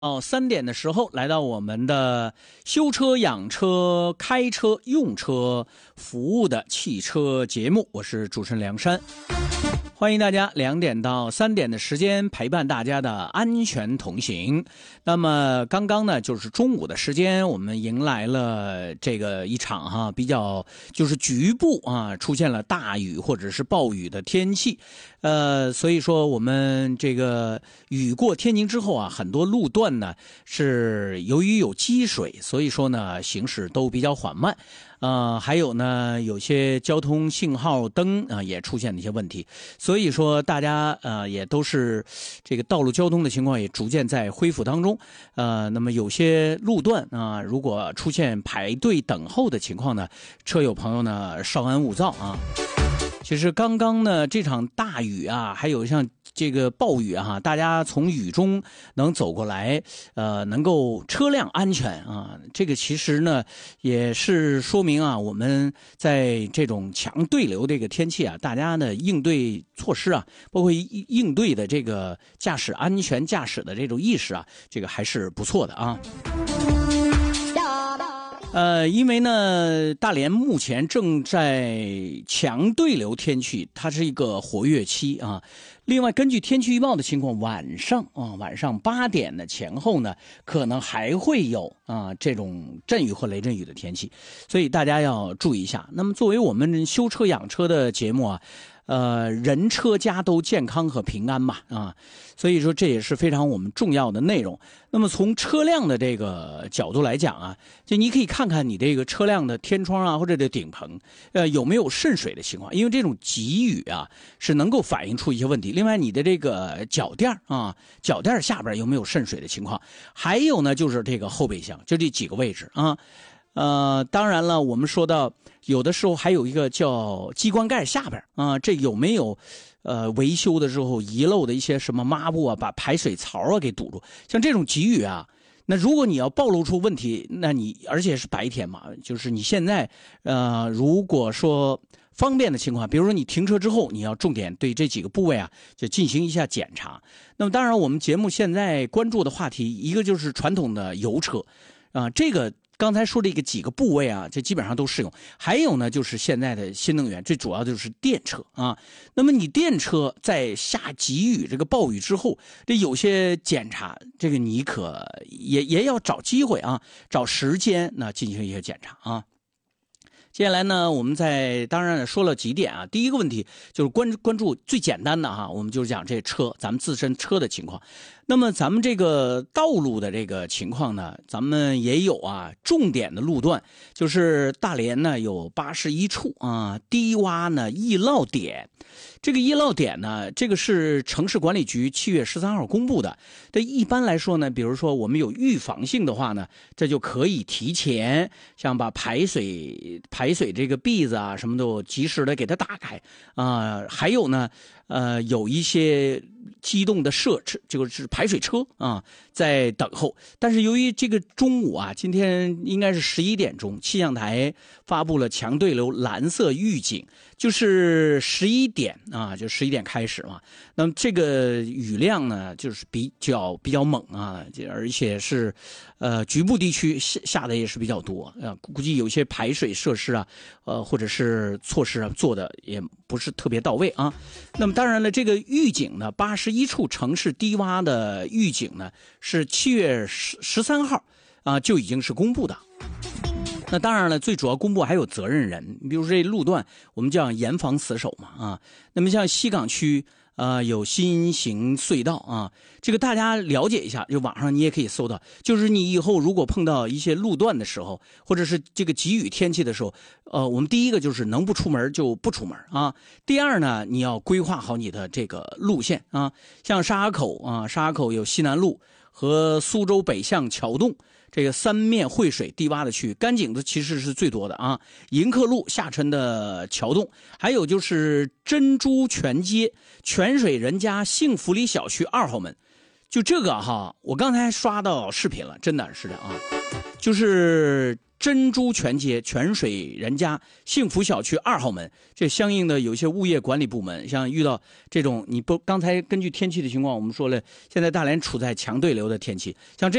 3点的时候来到我们的修车、养车、开车、用车服务的汽车节目，我是主持人梁山。欢迎大家2点到3点的时间陪伴大家的安全同行。那么刚刚呢，就是中午的时间，我们迎来了这个一场比较就是局部出现了大雨或者是暴雨的天气。所以说我们这个雨过天晴之后很多路段呢是由于有积水，所以说呢行驶都比较缓慢。还有呢，有些交通信号灯也出现了一些问题，所以说大家也都是这个道路交通的情况也逐渐在恢复当中。那么有些路段如果出现排队等候的情况呢，车友朋友呢稍安勿躁啊。其实刚刚呢这场大雨还有像这个暴雨大家从雨中能走过来，能够车辆安全这个其实呢也是说明我们在这种强对流这个天气大家的应对措施包括应对的这个驾驶安全驾驶的这种意识这个还是不错的因为呢，大连目前正在强对流天气，它是一个活跃期另外，根据天气预报的情况，晚上8点的前后呢，可能还会有这种阵雨或雷阵雨的天气，所以大家要注意一下。那么，作为我们修车养车的节目人车家都健康和平安嘛所以说这也是非常我们重要的内容。那么从车辆的这个角度来讲就你可以看看你这个车辆的天窗或者这顶棚有没有渗水的情况，因为这种急雨是能够反映出一些问题。另外你的这个脚垫脚垫下边有没有渗水的情况，还有呢就是这个后备箱，就这几个位置当然了，我们说到有的时候还有一个叫机关盖下边这有没有维修的时候遗漏的一些什么抹布把排水槽给堵住。像这种急雨那如果你要暴露出问题，那你而且是白天嘛，就是你现在如果说方便的情况，比如说你停车之后，你要重点对这几个部位就进行一下检查。那么当然我们节目现在关注的话题，一个就是传统的油车这个刚才说的几个部位这基本上都适用。还有呢就是现在的新能源，最主要就是电车那么你电车在下急雨这个暴雨之后，这有些检查，这个你可也要找机会找时间进行一些检查接下来呢，我们当然说了几点第一个问题就是关注最简单的我们就讲这车咱们自身车的情况。那么咱们这个道路的这个情况呢，咱们也有重点的路段，就是大连呢有81处低洼呢易涝点。这个易涝点呢，这个是城市管理局7月13号公布的。这一般来说呢，比如说我们有预防性的话呢，这就可以提前像把排水这个篦子什么都及时的给它打开还有呢有一些机动的就是排水车在等候。但是由于这个中午今天应该是11点钟，气象台发布了强对流蓝色预警，就是11点就11点开始嘛。那么这个雨量呢就是比较猛而且是局部地区下的也是比较多估计有些排水设施或者是措施做的也不是特别到位那么当然了，这个预警呢81处城市低洼的预警呢是7月13号就已经是公布的。那当然了，最主要公布还有责任人，比如说这路段我们叫严防死守嘛那么像西港区有新型隧道这个大家了解一下，就网上你也可以搜到。就是你以后如果碰到一些路段的时候，或者是这个急雨天气的时候，我们第一个就是能不出门就不出门第二呢，你要规划好你的这个路线像沙河口有西南路和苏州北向桥洞这个三面汇水低洼的区域，干井子其实是最多的迎客路下沉的桥洞，还有就是珍珠泉街泉水人家幸福里小区2号门。就这个我刚才刷到视频了，真的是的就是珍珠泉街、泉水人家、幸福小区2号门，这相应的有些物业管理部门，像遇到这种，刚才根据天气的情况，我们说了，现在大连处在强对流的天气，像这